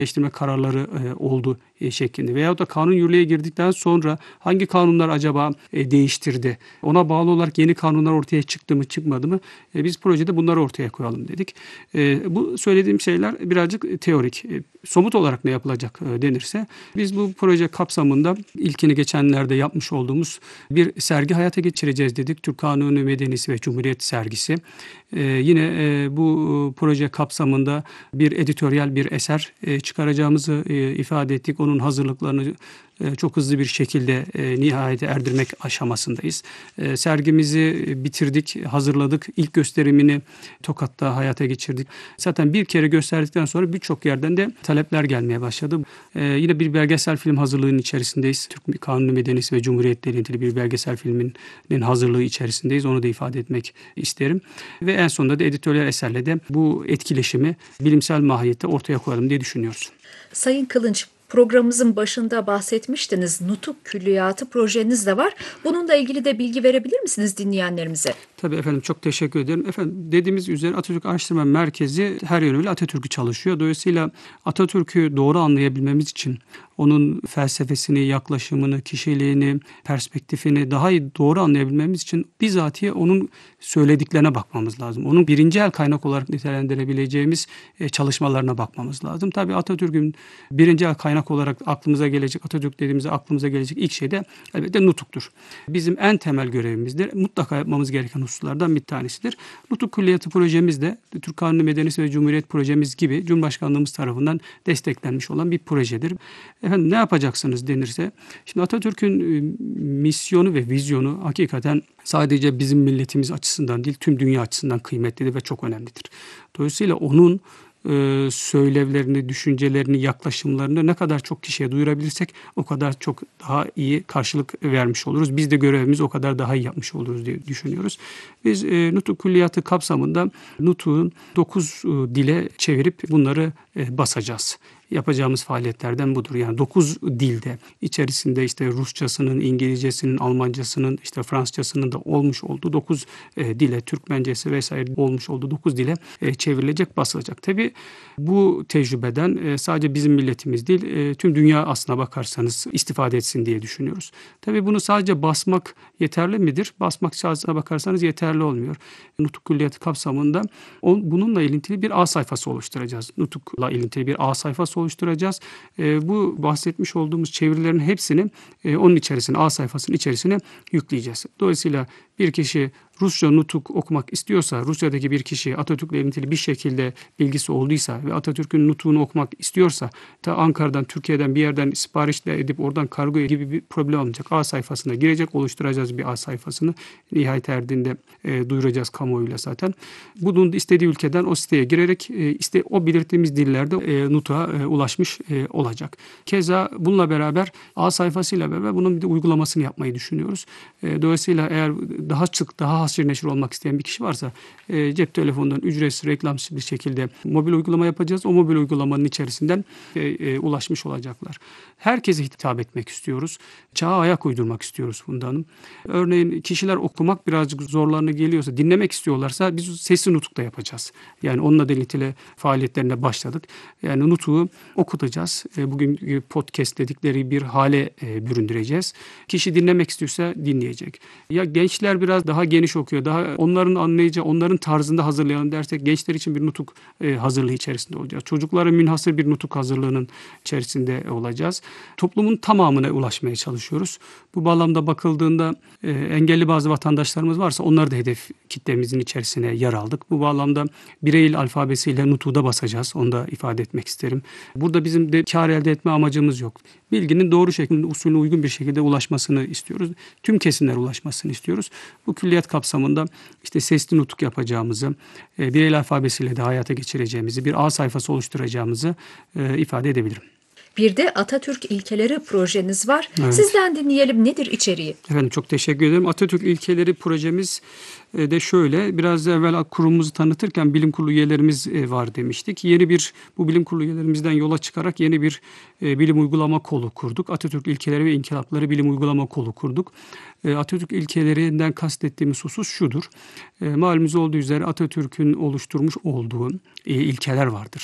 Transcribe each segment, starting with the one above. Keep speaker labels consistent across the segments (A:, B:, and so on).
A: değiştirme kararları oldu şeklinde. Veyahut da kanun yürürlüğe girdikten sonra hangi kanunlar acaba değiştirdi? Ona bağlı olarak yeni kanunlar ortaya çıktı mı çıkmadı mı? Biz projede bunları ortaya koyalım dedik. Bu söylediğim şeyler birazcık teorik. Somut olarak ne yapılacak denirse biz bu proje kapsamında ilkini geçenlerde yapmış olduğumuz bir sergi hayata geçireceğiz dedik. Türk Kanunu Medenisi ve Cumhuriyet sergisi. Yine bu proje kapsamında bir editoryal bir eser çıkaracağımızı ifade ettik. Onun hazırlıklarını çok hızlı bir şekilde nihayete erdirmek aşamasındayız. Sergimizi bitirdik, hazırladık. İlk gösterimini Tokat'ta hayata geçirdik. Zaten bir kere gösterdikten sonra birçok yerden de talepler gelmeye başladı. Yine bir belgesel film hazırlığının içerisindeyiz. Türk Kanunu Medenisi ve Cumhuriyet'le ilgili bir belgesel filminin hazırlığı içerisindeyiz. Onu da ifade etmek isterim. Ve en sonunda da editoryal eserle de bu etkileşimi bilimsel mahiyette ortaya koyalım diye düşünüyoruz.
B: Sayın Kılınç, programımızın başında bahsetmiştiniz. Nutuk Külliyatı projeniz de var. Bununla ilgili de bilgi verebilir misiniz dinleyenlerimize?
A: Tabii efendim, çok teşekkür ederim. Efendim, dediğimiz üzere Atatürk Araştırma Merkezi her yönüyle Atatürk'ü çalışıyor. Dolayısıyla Atatürk'ü doğru anlayabilmemiz için onun felsefesini, yaklaşımını, kişiliğini, perspektifini daha iyi doğru anlayabilmemiz için bizatihi onun söylediklerine bakmamız lazım. Onun birinci el kaynak olarak nitelendirebileceğimiz çalışmalarına bakmamız lazım. Tabii Atatürk'ün birinci el kaynak olarak aklımıza gelecek, Atatürk dediğimizde aklımıza gelecek ilk şey de elbette nutuktur. Bizim en temel görevimizdir. Mutlaka yapmamız gereken hususlardan bir tanesidir. Nutuk Külliyatı projemiz de Türk Kanunu Medenisi ve Cumhuriyet projemiz gibi Cumhurbaşkanlığımız tarafından desteklenmiş olan bir projedir. Efendim, ne yapacaksınız denirse, şimdi Atatürk'ün misyonu ve vizyonu hakikaten sadece bizim milletimiz açısından değil, tüm dünya açısından kıymetlidir ve çok önemlidir. Dolayısıyla onun söylevlerini, düşüncelerini, yaklaşımlarını ne kadar çok kişiye duyurabilirsek o kadar çok daha iyi karşılık vermiş oluruz. Biz de görevimizi o kadar daha iyi yapmış oluruz diye düşünüyoruz. Biz Nutuk Külliyatı kapsamında Nutuk'un 9 dile çevirip bunları basacağız. Yapacağımız faaliyetlerden budur. Yani 9 dilde, içerisinde işte Rusçasının, İngilizcesinin, Almancasının, işte Fransızcasının da olmuş olduğu 9 dile, Türkmencesi vesaire olmuş olduğu 9 dile çevrilecek, basılacak. Tabii bu tecrübeden sadece bizim milletimiz değil, tüm dünya aslına bakarsanız istifade etsin diye düşünüyoruz. Tabii bunu sadece basmak yeterli midir? Basmak aslına bakarsanız yeterli olmuyor. Nutuk Külliyatı kapsamında bununla ilintili bir A sayfası oluşturacağız. Nutuk'la ilintili bir A sayfası oluşturacağız. Bu bahsetmiş olduğumuz çevirilerin hepsini onun içerisine, A sayfasının içerisine yükleyeceğiz. Dolayısıyla bir kişi Rusça nutuk okumak istiyorsa, Rusya'daki bir kişi Atatürk'le ilintili bir şekilde bilgisi olduysa ve Atatürk'ün nutuğunu okumak istiyorsa, ta Ankara'dan, Türkiye'den bir yerden siparişle edip oradan kargo gibi bir problem olmayacak. A sayfasına girecek, oluşturacağız bir A sayfasını. Nihayet erdiğinde duyuracağız kamuoyuyla zaten. Bunun istediği ülkeden o siteye girerek o belirttiğimiz dillerde nutuğa ulaşmış olacak. Keza bununla beraber A sayfasıyla beraber bunun bir de uygulamasını yapmayı düşünüyoruz. Dolayısıyla eğer daha haşir neşir olmak isteyen bir kişi varsa cep telefonundan ücretsiz, reklamsız bir şekilde mobil uygulama yapacağız. O mobil uygulamanın içerisinden ulaşmış olacaklar. Herkese hitap etmek istiyoruz. Çağa ayak uydurmak istiyoruz Funda Hanım. Örneğin kişiler okumak birazcık zorlarına geliyorsa, dinlemek istiyorlarsa biz sesli nutukla yapacağız. Yani onunla ilgili faaliyetlerine başladık. Yani nutuğu okutacağız. Bugün podcast dedikleri bir hale büründüreceğiz. Kişi dinlemek istiyorsa dinleyecek. Ya gençler biraz daha geniş okuyor. Daha onların anlayacağı, onların tarzında hazırlayalım dersek gençler için bir nutuk hazırlığı içerisinde olacağız. Çocuklara münhasır bir nutuk hazırlığının içerisinde olacağız. Toplumun tamamına ulaşmaya çalışıyoruz. Bu bağlamda bakıldığında engelli bazı vatandaşlarımız varsa onları da hedef kitlemizin içerisine yer aldık. Bu bağlamda Braille alfabesiyle nutuğu da basacağız. Onu da ifade etmek isterim. Burada bizim de kar elde etme amacımız yok. Bilginin doğru şekilde, usulüne uygun bir şekilde ulaşmasını istiyoruz. Tüm kesimlere ulaşmasını istiyoruz. Bu külliyat kapsamında işte sesli nutuk yapacağımızı, Braille alfabesiyle de hayata geçireceğimizi, bir A sayfası oluşturacağımızı ifade edebilirim.
B: Bir de Atatürk İlkeleri projeniz var.
A: Evet.
B: Sizden dinleyelim, nedir içeriği?
A: Efendim, çok teşekkür ederim. Atatürk İlkeleri projemiz de şöyle, biraz evvel kurumumuzu tanıtırken bilim kurulu üyelerimiz var demiştik. Bu bilim kurulu üyelerimizden yola çıkarak yeni bir bilim uygulama kolu kurduk. Atatürk İlkeleri ve İnkılapları Bilim Uygulama Kolu kurduk. Atatürk ilkelerinden kastettiğimiz husus şudur. Malumunuz olduğu üzere Atatürk'ün oluşturmuş olduğu ilkeler vardır.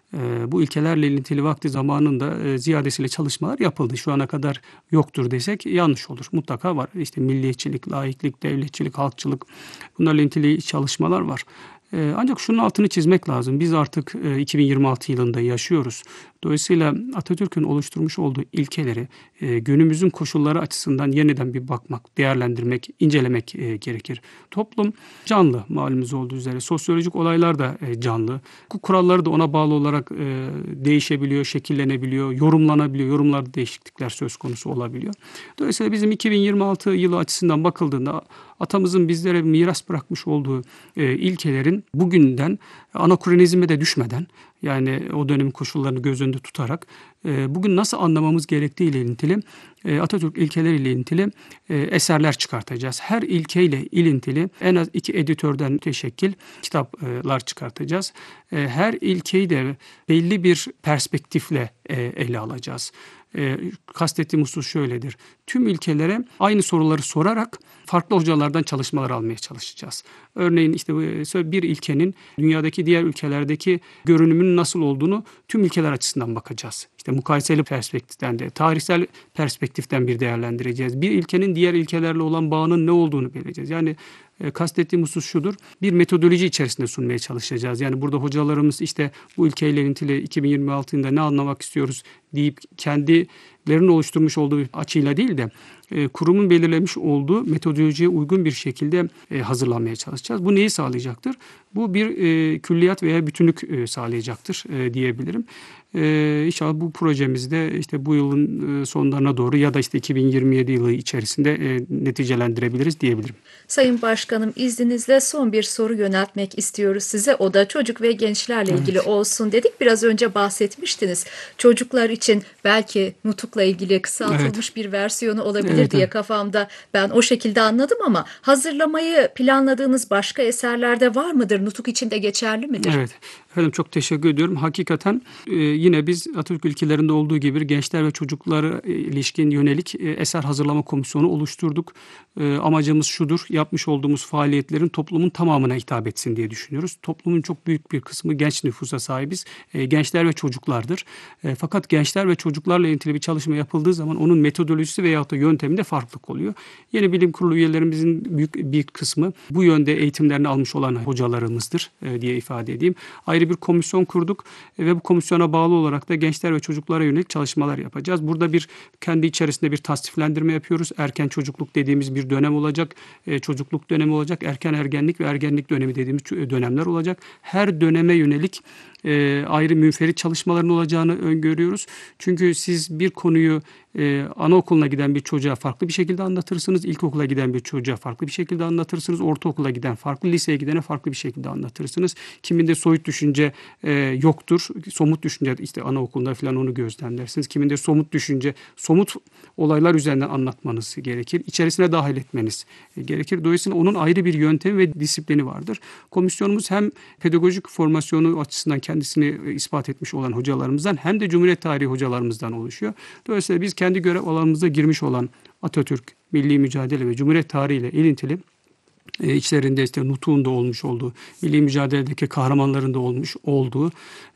A: Bu ilkelerle ilintili vakti zamanında ziyadesiyle çalışmalar yapıldı. Şu ana kadar yoktur desek yanlış olur. Mutlaka var. İşte milliyetçilik, laiklik, devletçilik, halkçılık, bunlarla ilintili çalışmalar var. Ancak şunun altını çizmek lazım. Biz artık 2026 yılında yaşıyoruz. Dolayısıyla Atatürk'ün oluşturmuş olduğu ilkeleri günümüzün koşulları açısından yeniden bir bakmak, değerlendirmek, incelemek gerekir. Toplum canlı, malumunuz olduğu üzere. Sosyolojik olaylar da canlı. Bu kuralları da ona bağlı olarak değişebiliyor, şekillenebiliyor, yorumlanabiliyor. Yorumlarda değişiklikler söz konusu olabiliyor. Dolayısıyla bizim 2026 yılı açısından bakıldığında atamızın bizlere miras bırakmış olduğu ilkelerin bugünden anakronizme de düşmeden, yani o dönemin koşullarını göz önünde tutarak bugün nasıl anlamamız gerektiği ile ilintili Atatürk ilkeleriyle ilintili eserler çıkartacağız. Her ilkeyle ilintili en az 2 editörden müteşekkil kitaplar çıkartacağız. Her ilkeyi de belli bir perspektifle ele alacağız. Kastettiğim husus şöyledir. Tüm ilkelere aynı soruları sorarak farklı hocalardan çalışmalar almaya çalışacağız. Örneğin işte bir ilkenin dünyadaki diğer ülkelerdeki görünümünün nasıl olduğunu tüm ilkeler açısından bakacağız. İşte mukayeseli perspektiften de, tarihsel perspektiften bir değerlendireceğiz. Bir ilkenin diğer ilkelerle olan bağının ne olduğunu belirleyeceğiz. Yani kastettiğim husus şudur. Bir metodoloji içerisinde sunmaya çalışacağız. Yani burada hocalarımız işte bu ilkeyle ilintili 2026 yılında ne anlamak istiyoruz deyip kendilerinin oluşturmuş olduğu açıyla değil de kurumun belirlemiş olduğu metodolojiye uygun bir şekilde hazırlanmaya çalışacağız. Bu neyi sağlayacaktır? Bu bir külliyat veya bütünlük sağlayacaktır diyebilirim. İnşallah bu projemizde işte bu yılın sonlarına doğru ya da işte 2027 yılı içerisinde neticelendirebiliriz diyebilirim.
B: Sayın Başkanım, izninizle son bir soru yöneltmek istiyoruz size. O da çocuk ve gençlerle ilgili olsun dedik. Biraz önce bahsetmiştiniz. Çocuklar için belki nutukla ilgili kısaltılmış bir versiyonu olabilir diye kafamda ben o şekilde anladım ama hazırlamayı planladığınız başka eserlerde var mıdır? Nutuk için de geçerli midir?
A: Evet. Efendim çok teşekkür ediyorum. Hakikaten yine biz Atatürk ilkelerinde olduğu gibi gençler ve çocuklara ilişkin yönelik eser hazırlama komisyonu oluşturduk. Amacımız şudur: yapmış olduğumuz faaliyetlerin toplumun tamamına hitap etsin diye düşünüyoruz. Toplumun çok büyük bir kısmı genç nüfusa sahibiz. Gençler ve çocuklardır. Fakat gençler ve çocuklarla ilgili bir çalışma yapıldığı zaman onun metodolojisi veyahut da yönteminde farklılık oluyor. Yeni bilim kurulu üyelerimizin büyük bir kısmı bu yönde eğitimlerini almış olan hocalarımızdır diye ifade edeyim. Ayrı bir komisyon kurduk ve bu komisyona bağlı olarak da gençler ve çocuklara yönelik çalışmalar yapacağız. Burada kendi içerisinde bir tasniflendirme yapıyoruz. Erken çocukluk dediğimiz bir dönem olacak. Çocukluk dönemi olacak. Erken ergenlik ve ergenlik dönemi dediğimiz dönemler olacak. Her döneme yönelik ayrı münferit çalışmaların olacağını öngörüyoruz. Çünkü siz bir konuyu anaokuluna giden bir çocuğa farklı bir şekilde anlatırsınız. İlkokula giden bir çocuğa farklı bir şekilde anlatırsınız. Ortaokula giden farklı, liseye gidene farklı bir şekilde anlatırsınız. Kiminde soyut düşünce yoktur. Somut düşünce işte anaokulunda falan onu gözlemlersiniz. Kiminde somut düşünce, somut olaylar üzerinden anlatmanız gerekir. İçerisine dahil etmeniz gerekir. Dolayısıyla onun ayrı bir yöntemi ve disiplini vardır. Komisyonumuz hem pedagojik formasyonu açısından kendisini ispat etmiş olan hocalarımızdan hem de Cumhuriyet tarihi hocalarımızdan oluşuyor. Dolayısıyla biz kendi görev alanımıza girmiş olan Atatürk, milli mücadele ve Cumhuriyet tarihi ile ilintili içlerinde işte Nutuk'un da olmuş olduğu, milli mücadeledeki kahramanların da olmuş olduğu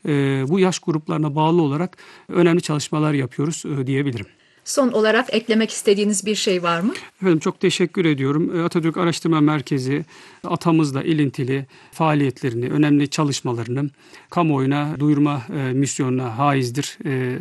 A: bu yaş gruplarına bağlı olarak önemli çalışmalar yapıyoruz diyebilirim.
B: Son olarak eklemek istediğiniz bir şey var mı?
A: Efendim çok teşekkür ediyorum. Atatürk Araştırma Merkezi atamızla ilintili faaliyetlerini, önemli çalışmalarını kamuoyuna duyurma misyonuna haizdir.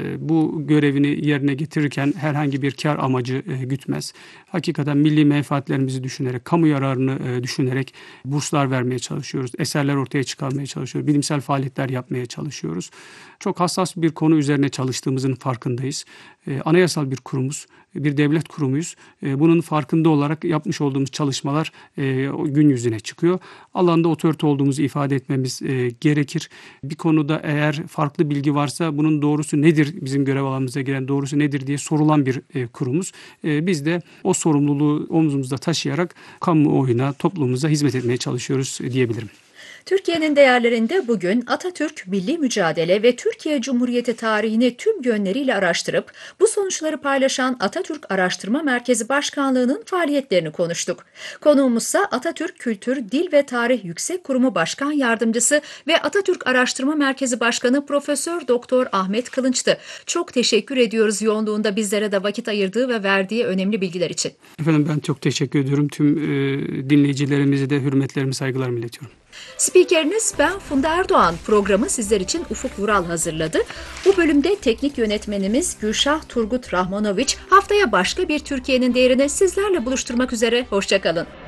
A: Bu görevini yerine getirirken herhangi bir kar amacı gütmez. Hakikaten milli menfaatlerimizi düşünerek, kamu yararını düşünerek burslar vermeye çalışıyoruz. Eserler ortaya çıkarmaya çalışıyoruz. Bilimsel faaliyetler yapmaya çalışıyoruz. Çok hassas bir konu üzerine çalıştığımızın farkındayız. Anayasal bir kurumuz, bir devlet kurumuyuz. Bunun farkında olarak yapmış olduğumuz çalışmalar gün yüzüne çıkıyor. Alanda otorite olduğumuzu ifade etmemiz gerekir. Bir konuda eğer farklı bilgi varsa bunun doğrusu nedir, bizim görev alanımıza giren doğrusu nedir diye sorulan bir kurumuz. Biz de o sorumluluğu omzumuzda taşıyarak kamuoyuna, toplumumuza hizmet etmeye çalışıyoruz diyebilirim.
B: Türkiye'nin değerlerinde bugün Atatürk milli mücadele ve Türkiye Cumhuriyeti tarihini tüm yönleriyle araştırıp bu sonuçları paylaşan Atatürk Araştırma Merkezi Başkanlığı'nın faaliyetlerini konuştuk. Konuğumuzsa Atatürk Kültür, Dil ve Tarih Yüksek Kurumu Başkan Yardımcısı ve Atatürk Araştırma Merkezi Başkanı Profesör Doktor Ahmet Kılınç'tı. Çok teşekkür ediyoruz yoğunluğunda bizlere de vakit ayırdığı ve verdiği önemli bilgiler için.
A: Efendim ben çok teşekkür ediyorum. Tüm dinleyicilerimize de hürmetlerimi, saygılarımı iletiyorum.
B: Spikeriniz ben Funda Erdoğan. Programı sizler için Ufuk Vural hazırladı. Bu bölümde teknik yönetmenimiz Gülşah Turgut Rahmanoviç. Haftaya başka bir Türkiye'nin değerini sizlerle buluşturmak üzere. Hoşça kalın.